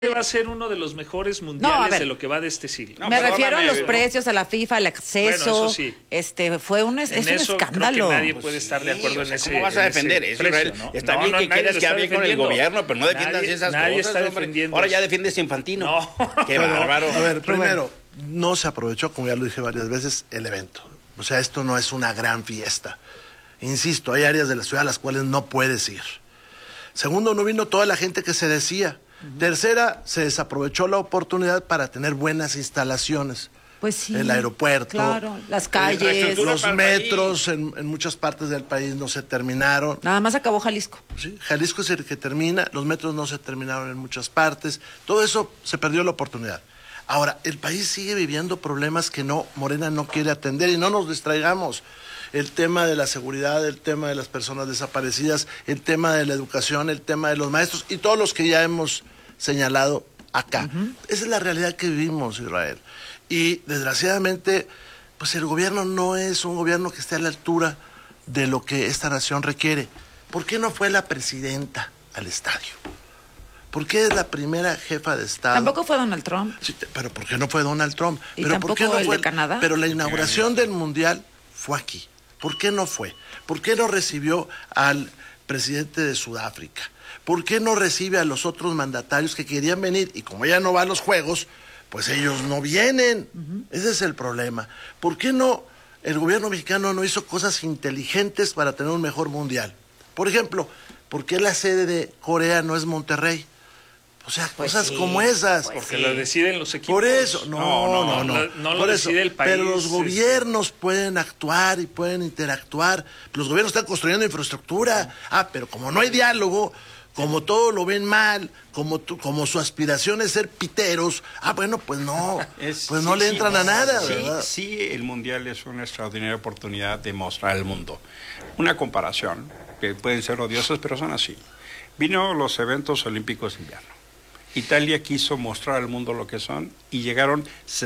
va a ser uno de los mejores mundiales de lo que va de este siglo. No, me refiero a los precios, a la FIFA, al acceso. Bueno, eso sí. Fue un escándalo. Creo que nadie puede estar de acuerdo en ese. ¿Cómo vas a defender eso, Israel? ¿No? Está bien que quieras que hable con el gobierno, pero no defiendas esas nadie cosas. Está defendiendo. Ahora ya defiendes Infantino. No. Qué bárbaro. A ver, primero, no se aprovechó, como ya lo dije varias veces, el evento. O sea, esto no es una gran fiesta. Insisto, hay áreas de la ciudad a las cuales no puedes ir. Segundo, no vino toda la gente que se decía. Tercera, se desaprovechó la oportunidad para tener buenas instalaciones. Pues sí. El aeropuerto. Claro, las calles. Los metros en muchas partes del país no se terminaron. Nada más acabó Jalisco. Sí, Jalisco es el que termina, los metros no se terminaron en muchas partes. Todo eso se perdió la oportunidad. Ahora, el país sigue viviendo problemas que Morena no quiere atender y no nos distraigamos. El tema de la seguridad, el tema de las personas desaparecidas, el tema de la educación, el tema de los maestros y todos los que ya hemos señalado acá. Esa es la realidad que vivimos, Israel. Y desgraciadamente, pues el gobierno no es un gobierno que esté a la altura de lo que esta nación requiere. ¿Por qué no fue la presidenta al estadio? ¿Por qué es la primera jefa de Estado? Tampoco fue Donald Trump. Sí, pero ¿por qué no fue Donald Trump? ¿Y pero tampoco ¿por qué no el fue de Canadá? Pero la inauguración del Mundial fue aquí. ¿Por qué no fue? ¿Por qué no recibió al presidente de Sudáfrica? ¿Por qué no recibe a los otros mandatarios que querían venir? Y como ella no va a los Juegos, pues ellos no vienen. Ese es el problema. ¿Por qué no el gobierno mexicano no hizo cosas inteligentes para tener un mejor Mundial? Por ejemplo, ¿por qué la sede de Corea no es Monterrey? O sea, pues cosas sí, como esas. Pues porque lo deciden los equipos. Por eso, no lo decide el país. Pero los gobiernos pueden actuar y pueden interactuar. Los gobiernos están construyendo infraestructura. Pero como no hay diálogo, como todo lo ven mal, como su aspiración es ser piteros, bueno, pues no, no le entran a nada, ¿verdad? Sí, el Mundial es una extraordinaria oportunidad de mostrar al mundo. Una comparación, que pueden ser odiosas, pero son así. Vino los eventos olímpicos de invierno. Italia quiso mostrar al mundo lo que son y llegaron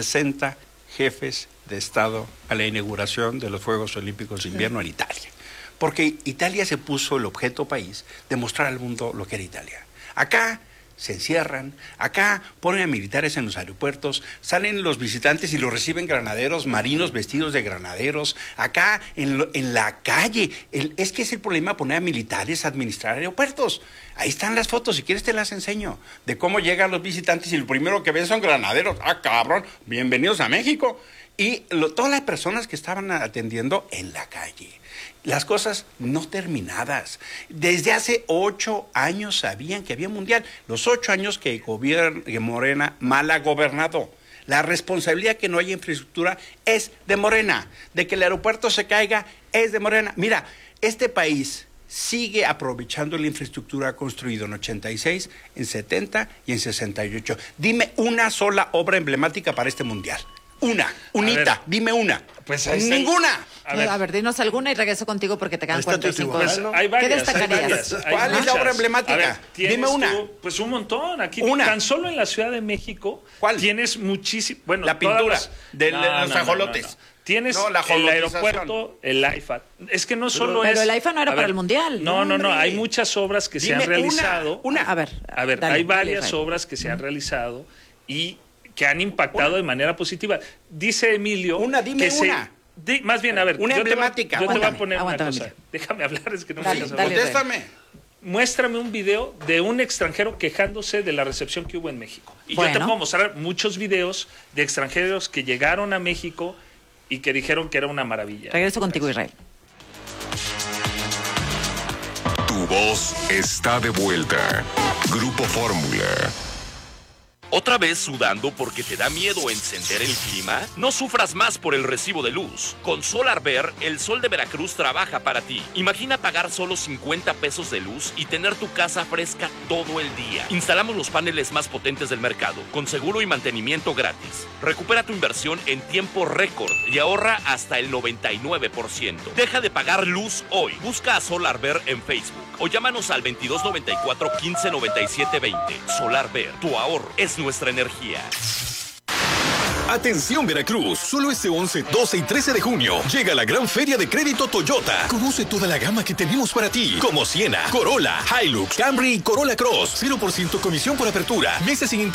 60 jefes de Estado a la inauguración de los Juegos Olímpicos de Invierno en Italia. Porque Italia se puso el objeto país de mostrar al mundo lo que era Italia. Acá se encierran, acá ponen a militares en los aeropuertos, salen los visitantes y los reciben granaderos, marinos vestidos de granaderos, acá en la calle. Es que es el problema poner a militares a administrar aeropuertos. Ahí están las fotos, si quieres te las enseño, de cómo llegan los visitantes y lo primero que ven son granaderos. Cabrón, bienvenidos a México. Y todas las personas que estaban atendiendo en la calle. Las cosas no terminadas. Desde hace 8 años sabían que había mundial. Los 8 años que Morena mal ha gobernado. La responsabilidad que no haya infraestructura es de Morena. De que el aeropuerto se caiga es de Morena. Mira, este país sigue aprovechando la infraestructura construida en 86, en 70 y en 68. Dime una sola obra emblemática para este mundial. Dime una. Pues ahí ninguna. A ver, dinos alguna y regreso contigo porque te quedan 45 pues hay varias, ¿Qué destacarías? ¿Cuál es la obra emblemática? Dime una. Pues un montón. Aquí tan solo en la Ciudad de México. ¿Cuál? Tienes muchísimo. Bueno, la pintura de los ajolotes. Tienes el aeropuerto, el AIFA. Es que no solo pero el AIFA no era para el Mundial. No. Hay muchas obras que se han realizado. A ver, hay varias obras que se han realizado y que han impactado de manera positiva. Dice Emilio... Dime una. Más bien, a ver... Una emblemática. Yo te voy a poner una cosa. Mira. Déjame hablar, es que no dale, me dejas hablar. Contéstame. Muéstrame un video de un extranjero quejándose de la recepción que hubo en México. Y yo te puedo mostrar muchos videos de extranjeros que llegaron a México y que dijeron que era una maravilla. Regreso contigo, Israel. Tu voz está de vuelta. Grupo Fórmula. ¿Otra vez sudando porque te da miedo encender el clima? No sufras más por el recibo de luz. Con SolarBer, el sol de Veracruz trabaja para ti. Imagina pagar solo 50 pesos de luz y tener tu casa fresca todo el día. Instalamos los paneles más potentes del mercado, con seguro y mantenimiento gratis. Recupera tu inversión en tiempo récord y ahorra hasta el 99%. Deja de pagar luz hoy. Busca a SolarBer en Facebook o llámanos al 2294 1597 20. SolarBer, tu ahorro es nuestra energía. Atención Veracruz, solo este 11, 12 y 13 de junio llega la gran feria de crédito Toyota. Conoce toda la gama que tenemos para ti, como Siena, Corolla, Hilux, Camry y Corolla Cross. 0% comisión por apertura, meses sin interés.